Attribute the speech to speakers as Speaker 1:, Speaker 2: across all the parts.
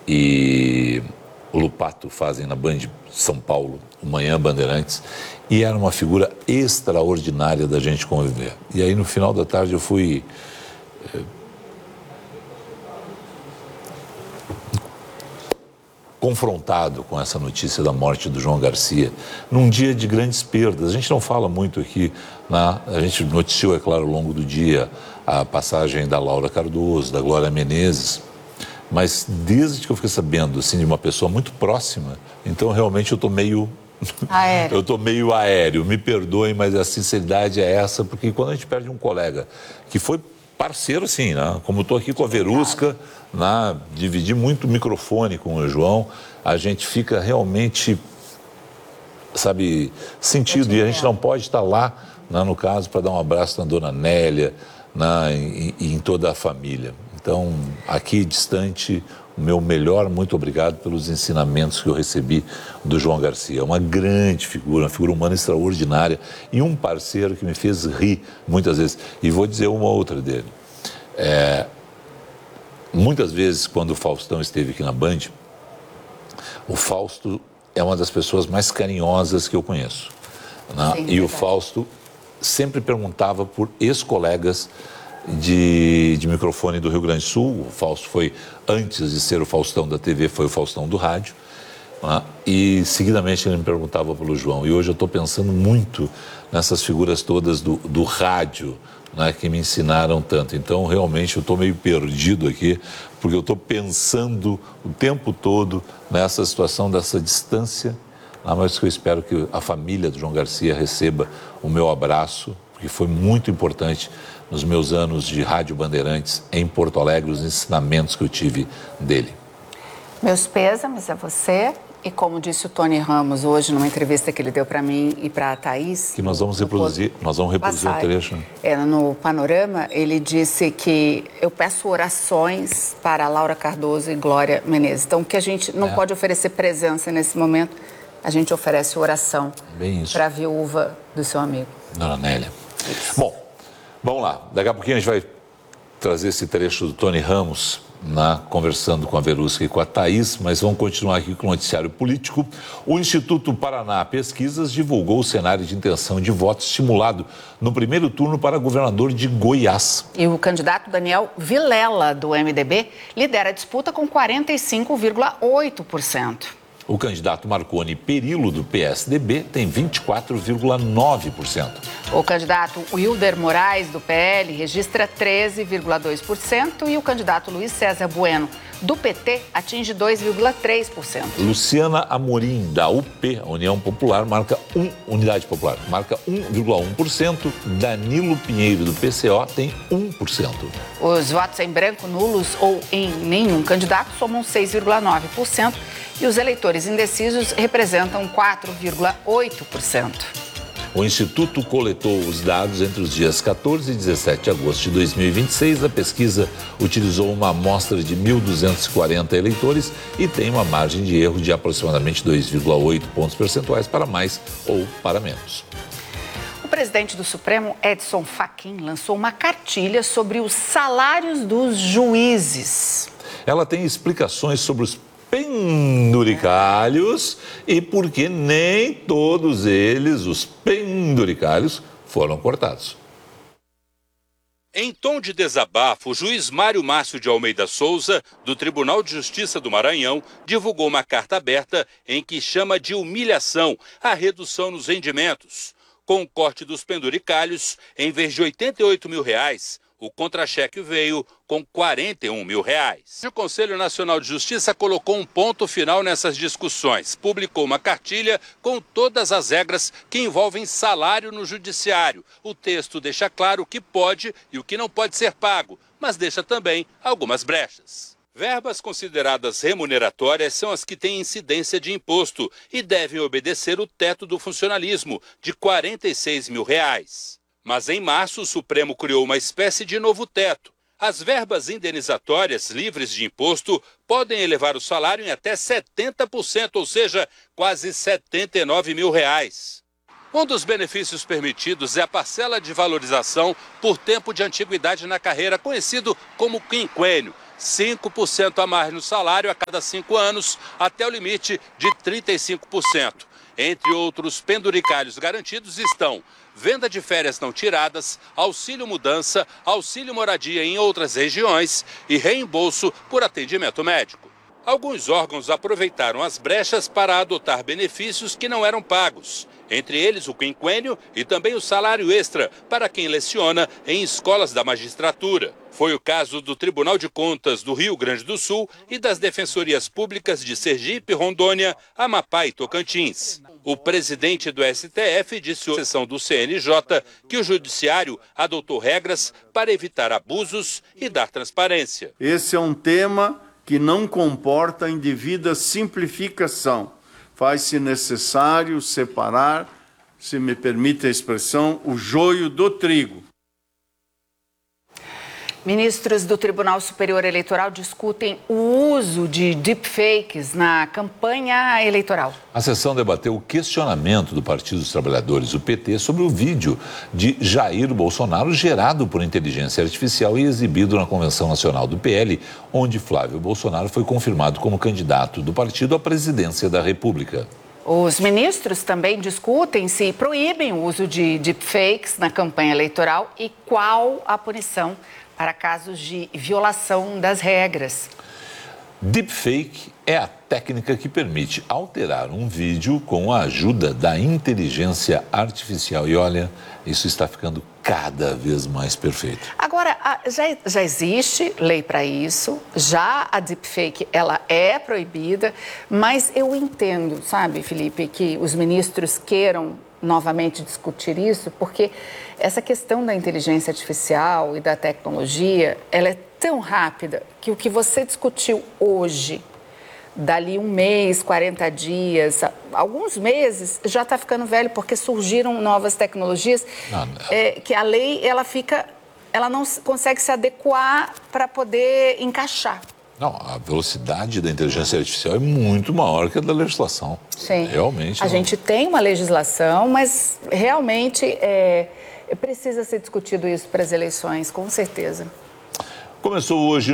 Speaker 1: e o Lupato fazem na Band São Paulo, o Manhã Bandeirantes, e era uma figura extraordinária da gente conviver. E aí, no final da tarde, eu fui confrontado com essa notícia da morte do João Garcia, num dia de grandes perdas. A gente não fala muito aqui, a gente noticiou, é claro, ao longo do dia, a passagem da Laura Cardoso, da Glória Menezes, mas desde que eu fiquei sabendo, assim, de uma pessoa muito próxima, então realmente eu estou meio aéreo. Eu estou meio aéreo, me perdoem, mas a sinceridade é essa, porque quando a gente perde um colega que foi parceiro, sim, né? Como estou aqui com a Verusca, né? Dividi muito microfone com o João, a gente fica realmente, sabe, sentido, e a gente não pode estar lá, né, no caso, para dar um abraço na dona Nélia, né, e em toda a família. Então, aqui distante, o meu melhor muito obrigado pelos ensinamentos que eu recebi do João Garcia. Uma grande figura, uma figura humana extraordinária e um parceiro que me fez rir muitas vezes. E vou dizer uma outra dele. Muitas vezes, quando o Faustão esteve aqui na Band, o Fausto é uma das pessoas mais carinhosas que eu conheço, né? Sim, e o Fausto sempre perguntava por ex-colegas de microfone do Rio Grande do Sul. O Fausto foi, antes de ser o Faustão da TV, foi o Faustão do rádio, né? E seguidamente ele me perguntava pelo João. E hoje eu estou pensando muito nessas figuras todas do rádio, né, que me ensinaram tanto. Então, realmente, eu estou meio perdido aqui, porque eu estou pensando o tempo todo nessa situação, dessa distância, mas que eu espero que a família do João Garcia receba o meu abraço, porque foi muito importante nos meus anos de Rádio Bandeirantes em Porto Alegre, os ensinamentos que eu tive dele.
Speaker 2: Meus pêsames a você, e como disse o Tony Ramos hoje, numa entrevista que ele deu para mim e para a Thaís...
Speaker 1: Que nós vamos reproduzir o trecho.
Speaker 2: No Panorama, ele disse que eu peço orações para Laura Cardoso e Glória Menezes. Então, que a gente não pode oferecer presença nesse momento, a gente oferece oração para a viúva do seu amigo.
Speaker 1: Dona Nélia. Isso. Bom, vamos lá. Daqui a pouquinho a gente vai trazer esse trecho do Tony Ramos, conversando com a Verusca e com a Thaís, mas vamos continuar aqui com o noticiário político. O Instituto Paraná Pesquisas divulgou o cenário de intenção de voto estimulado no primeiro turno para governador de Goiás.
Speaker 2: E o candidato Daniel Vilela, do MDB, lidera a disputa com 45,8%.
Speaker 1: O candidato Marconi Perillo, do PSDB, tem 24,9%.
Speaker 2: O candidato Wilder Moraes, do PL, registra 13,2% e o candidato Luiz César Bueno, do PT, atinge 2,3%.
Speaker 1: Luciana Amorim, da UP, União Popular, Unidade Popular, marca 1,1%. Danilo Pinheiro, do PCO, tem 1%.
Speaker 2: Os votos em branco, nulos ou em nenhum candidato somam 6,9%. E os eleitores indecisos representam 4,8%.
Speaker 1: O Instituto coletou os dados entre os dias 14 e 17 de agosto de 2026. A pesquisa utilizou uma amostra de 1.240 eleitores e tem uma margem de erro de aproximadamente 2,8 pontos percentuais para mais ou para menos.
Speaker 2: O presidente do Supremo, Edson Fachin, lançou uma cartilha sobre os salários dos juízes.
Speaker 1: Ela tem explicações sobre os penduricalhos e porque nem todos eles, os penduricalhos, foram cortados.
Speaker 3: Em tom de desabafo, o juiz Mário Márcio de Almeida Souza, do Tribunal de Justiça do Maranhão, divulgou uma carta aberta em que chama de humilhação a redução nos rendimentos. Com o corte dos penduricalhos, em vez de R$88 mil, o contra-cheque veio com R$41 mil. O Conselho Nacional de Justiça colocou um ponto final nessas discussões. Publicou uma cartilha com todas as regras que envolvem salário no judiciário. O texto deixa claro o que pode e o que não pode ser pago, mas deixa também algumas brechas. Verbas consideradas remuneratórias são as que têm incidência de imposto e devem obedecer o teto do funcionalismo, de R$46 mil. Mas em março, o Supremo criou uma espécie de novo teto. As verbas indenizatórias livres de imposto podem elevar o salário em até 70%, ou seja, quase R$79 mil. Um dos benefícios permitidos é a parcela de valorização por tempo de antiguidade na carreira, conhecido como quinquênio. 5% a mais no salário a cada 5 anos, até o limite de 35%. Entre outros penduricalhos garantidos estão venda de férias não tiradas, auxílio mudança, auxílio moradia em outras regiões e reembolso por atendimento médico. Alguns órgãos aproveitaram as brechas para adotar benefícios que não eram pagos, entre eles o quinquênio e também o salário extra para quem leciona em escolas da magistratura. Foi o caso do Tribunal de Contas do Rio Grande do Sul e das Defensorias Públicas de Sergipe, Rondônia, Amapá e Tocantins. O presidente do STF disse à sessão do CNJ que o judiciário adotou regras para evitar abusos e dar transparência.
Speaker 4: Esse é um tema que não comporta indevida simplificação. Faz-se necessário separar, se me permite a expressão, o joio do trigo.
Speaker 2: Ministros do Tribunal Superior Eleitoral discutem o uso de deepfakes na campanha eleitoral.
Speaker 1: A sessão debateu o questionamento do Partido dos Trabalhadores, o PT, sobre o vídeo de Jair Bolsonaro gerado por inteligência artificial e exibido na Convenção Nacional do PL, onde Flávio Bolsonaro foi confirmado como candidato do partido à presidência da República.
Speaker 2: Os ministros também discutem se proíbem o uso de deepfakes na campanha eleitoral e qual a punição para casos de violação das regras.
Speaker 1: Deepfake é a técnica que permite alterar um vídeo com a ajuda da inteligência artificial. E olha, isso está ficando cada vez mais perfeito.
Speaker 2: Agora, já existe lei para isso, já a deepfake ela é proibida, mas eu entendo, sabe, Felipe, que os ministros queiram novamente discutir isso, porque essa questão da inteligência artificial e da tecnologia, ela é tão rápida que o que você discutiu hoje, dali um mês, 40 dias, alguns meses, já está ficando velho, porque surgiram novas tecnologias que a lei, ela não consegue se adequar para poder encaixar.
Speaker 1: Não, a velocidade da inteligência artificial é muito maior que a da legislação.
Speaker 2: Sim.
Speaker 1: Realmente.
Speaker 2: A gente tem uma legislação, mas realmente precisa ser discutido isso para as eleições, com certeza.
Speaker 1: Começou hoje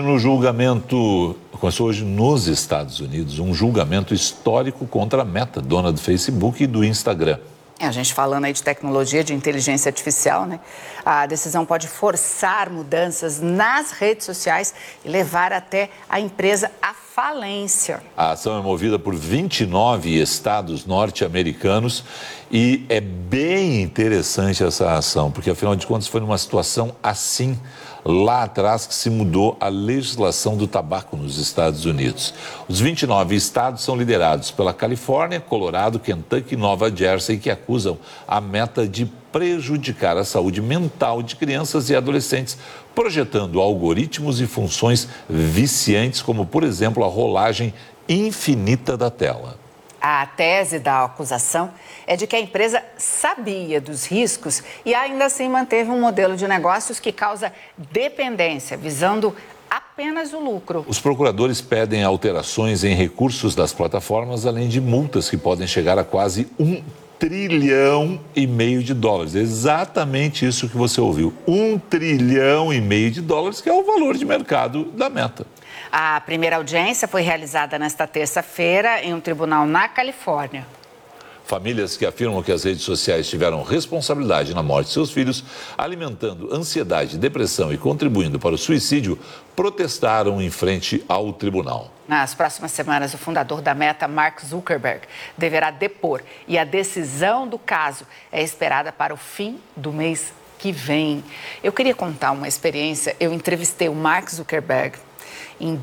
Speaker 1: nos Estados Unidos, um julgamento histórico contra a Meta, dona do Facebook e do Instagram.
Speaker 2: A gente falando aí de tecnologia, de inteligência artificial, né? A decisão pode forçar mudanças nas redes sociais e levar até a empresa à falência.
Speaker 1: A ação é movida por 29 estados norte-americanos e é bem interessante essa ação, porque afinal de contas foi numa situação assim, lá atrás, que se mudou a legislação do tabaco nos Estados Unidos. Os 29 estados são liderados pela Califórnia, Colorado, Kentucky e Nova Jersey, que acusam a Meta de prejudicar a saúde mental de crianças e adolescentes, projetando algoritmos e funções viciantes, como, por exemplo, a rolagem infinita da tela.
Speaker 2: A tese da acusação é de que a empresa sabia dos riscos e ainda assim manteve um modelo de negócios que causa dependência, visando apenas o lucro.
Speaker 1: Os procuradores pedem alterações em recursos das plataformas, além de multas que podem chegar a quase $1,5 trilhão. Exatamente isso que você ouviu. $1,5 trilhão, que é o valor de mercado da Meta.
Speaker 2: A primeira audiência foi realizada nesta terça-feira em um tribunal na Califórnia.
Speaker 1: Famílias que afirmam que as redes sociais tiveram responsabilidade na morte de seus filhos, alimentando ansiedade, depressão e contribuindo para o suicídio, protestaram em frente ao tribunal.
Speaker 2: Nas próximas semanas, o fundador da Meta, Mark Zuckerberg, deverá depor e a decisão do caso é esperada para o fim do mês que vem. Eu queria contar uma experiência. Eu entrevistei o Mark Zuckerberg em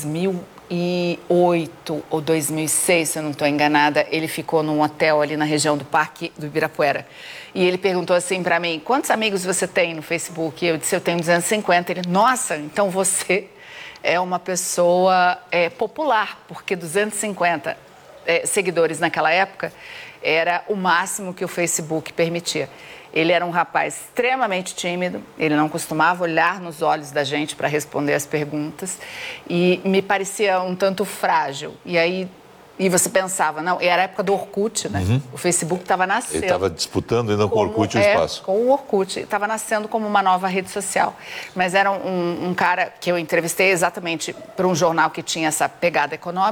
Speaker 2: 2008 ou 2006, se eu não estou enganada. Ele ficou num hotel ali na região do Parque do Ibirapuera. E ele perguntou assim para mim: quantos amigos você tem no Facebook? Eu disse: eu tenho 250. Ele: nossa, então você é uma pessoa popular, porque 250 seguidores naquela época era o máximo que o Facebook permitia. Ele era um rapaz extremamente tímido, ele não costumava olhar nos olhos da gente para responder as perguntas e me parecia um tanto frágil. E aí E você pensava, não, era a época do Orkut, né? O Facebook estava nascendo.
Speaker 1: Ele estava disputando ainda com o Orkut o espaço.
Speaker 2: Com o Orkut. Estava nascendo como uma nova rede social. Mas era um cara que eu entrevistei exatamente para um jornal que tinha essa pegada econômica.